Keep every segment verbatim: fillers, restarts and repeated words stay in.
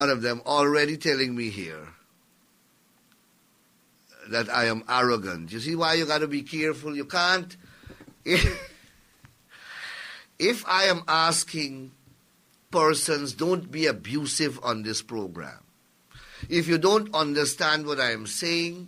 One of them already telling me here that I am arrogant. You see why you got to be careful? You can't. If, if I am asking persons, don't be abusive on this program. If you don't understand what I am saying,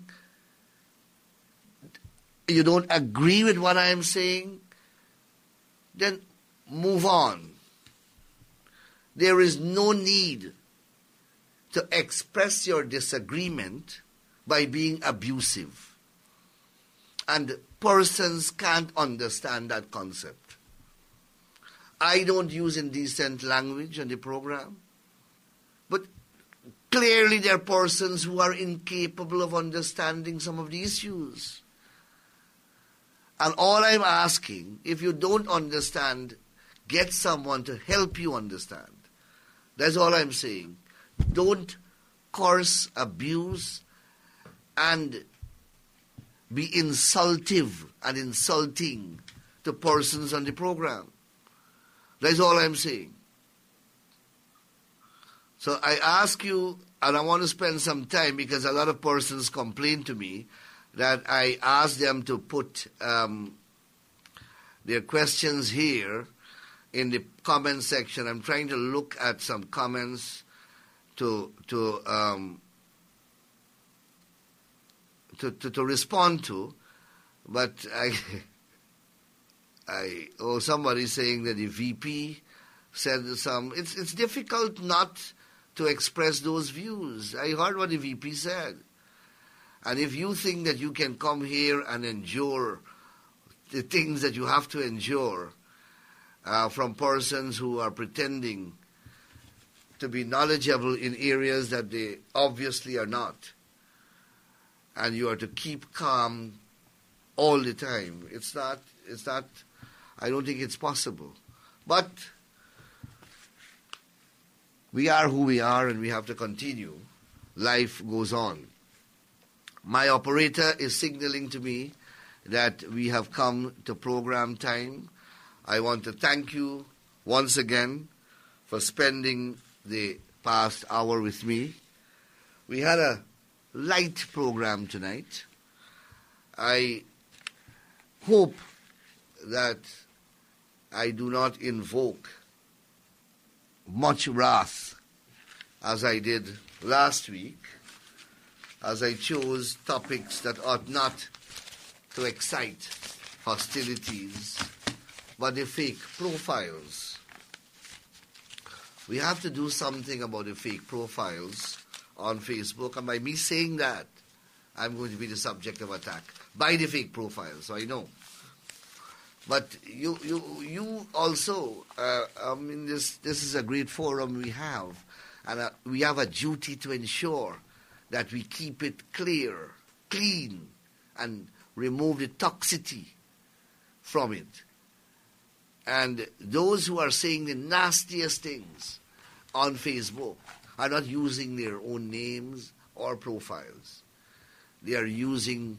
you don't agree with what I am saying, then move on. There is no need to express your disagreement by being abusive. And persons can't understand that concept. I don't use indecent language on the program, but clearly there are persons who are incapable of understanding some of the issues. And all I'm asking, if you don't understand, get someone to help you understand. That's all I'm saying. Don't curse, abuse, and be insultive and insulting to persons on the program. That's all I'm saying. So I ask you, and I want to spend some time because a lot of persons complain to me that I ask them to put um, their questions here in the comment section. I'm trying to look at some comments to to um, to, to, to respond to, but I I oh somebody saying that the V P said some. It's it's difficult not to express those views. I heard what the V P said. And if you think that you can come here and endure the things that you have to endure uh, from persons who are pretending to be knowledgeable in areas that they obviously are not, and you are to keep calm all the time, it's not, it's not, I don't think it's possible. But we are who we are and we have to continue. Life goes on. My operator is signaling to me that we have come to program time. I want to thank you once again for spending the past hour with me. We had a light program tonight. I hope that I do not invoke much wrath as I did last week, as I chose topics that ought not to excite hostilities, but the fake profiles. We have to do something about the fake profiles on Facebook, and by me saying that, I'm going to be the subject of attack by the fake profiles, so I know. But you you, you also, uh, I mean, this, this is a great forum we have, and uh, we have a duty to ensure that we keep it clear, clean, and remove the toxicity from it. And those who are saying the nastiest things on Facebook are not using their own names or profiles. They are using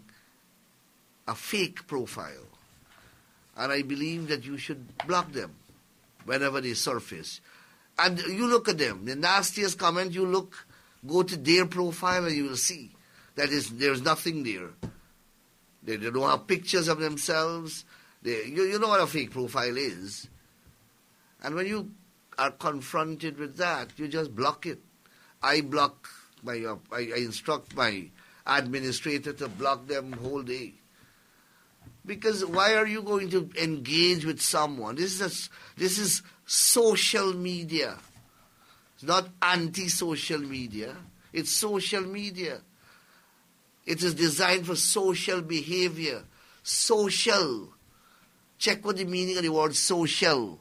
a fake profile. And I believe that you should block them whenever they surface. And you look at them, the nastiest comment, you look, go to their profile and you will see that is, there's nothing there. They, they don't have pictures of themselves. They, you, you know what a fake profile is. And when you are confronted with that, you just block it. I block, my, uh, I, I instruct my administrator to block them whole day. Because why are you going to engage with someone? This is a, this is social media. It's not anti-social media. It's social media. It is designed for social behavior. Social. Check what the meaning of the word social.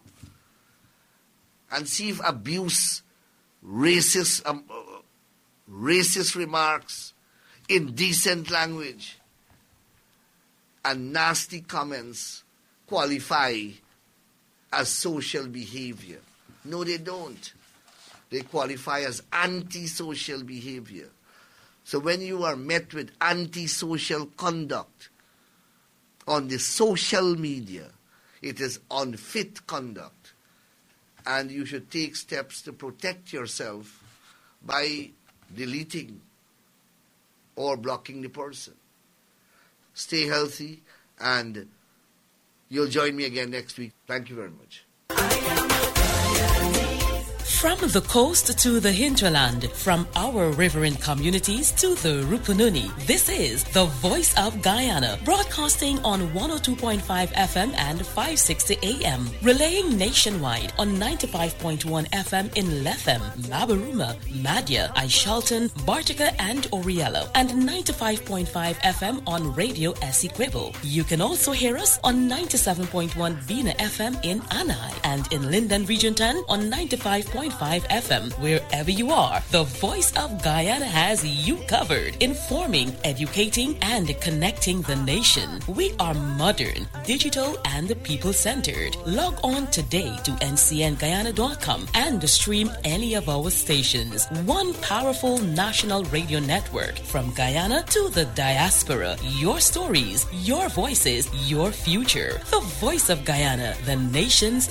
And see if abuse, racist, um, uh, racist remarks, indecent language, and nasty comments qualify as social behavior. No, they don't. They qualify as antisocial behavior. So when you are met with antisocial conduct on the social media, it is unfit conduct. And you should take steps to protect yourself by deleting or blocking the person. Stay healthy, and you'll join me again next week. Thank you very much. From the coast to the hinterland, from our riverine communities to the Rupununi, this is the Voice of Guyana, broadcasting on one oh two point five F M and five sixty A M, relaying nationwide on ninety-five point one F M in Lethem, Mabaruma, Madya, Aishalton, Bartica and Oriello, and ninety-five point five F M on Radio Essequibo. You can also hear us on ninety-seven point one Vina F M in Anai, and in Linden Region ten on ninety-five point five F M. Wherever you are, the Voice of Guyana has you covered, informing, educating, and connecting the nation. We are modern, digital, and people-centered. Log on today to N C N Guyana dot com and stream any of our stations. One powerful national radio network from Guyana to the diaspora. Your stories, your voices, your future. The Voice of Guyana, the nation's